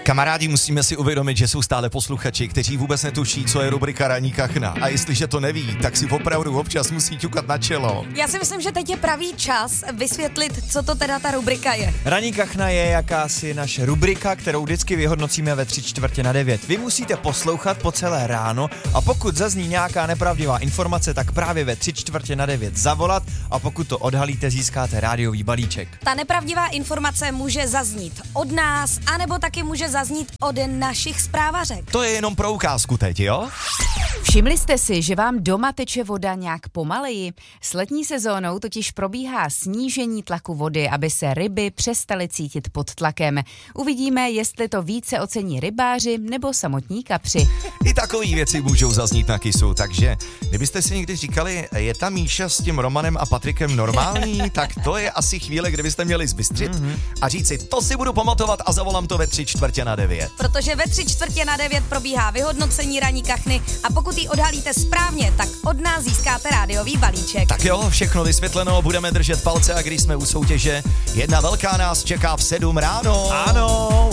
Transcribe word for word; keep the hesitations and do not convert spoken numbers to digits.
Kamarádi, musíme si uvědomit, že jsou stále posluchači, kteří vůbec netuší, co je rubrika Ranní kachna. A jestliže to neví, tak si opravdu občas musí ťukat na čelo. Já si myslím, že teď je pravý čas vysvětlit, co to teda ta rubrika je. Ranní kachna je jakási naše rubrika, kterou vždycky vyhodnocíme ve tři čtvrtě na devět. Vy musíte poslouchat po celé ráno a pokud zazní nějaká nepravdivá informace, tak právě ve tři čtvrtě na devět zavolat a pokud to odhalíte, získáte rádiový balíček. Ta nepravdivá informace může zaznít od nás, anebo taky může zaznít od našich zprávařek. To je jenom pro ukázku teď, jo? Všimli jste si, že vám doma teče voda nějak pomaleji? S letní sezónou totiž probíhá snížení tlaku vody, aby se ryby přestaly cítit pod tlakem. Uvidíme, jestli to více ocení rybáři nebo samotní kapři. I takové věci můžou zaznít na Kisu, takže kdybyste si někdy říkali, je ta Míša s tím Romanem a Patrikem normální, tak to je asi chvíle, kdy byste měli zbystřit mm-hmm. a říct si, to si budu pamatovat a zavolám to ve tři čtvrtě na devět. Protože ve tři čtvrtě na devět probíhá vyhodnocení ranní kachny a pokud ji odhalíte správně, tak od nás získáte rádiový balíček. Tak jo, všechno vysvětleno, budeme držet palce a když jsme u soutěže, jedna velká nás čeká v sedm ráno. Ano,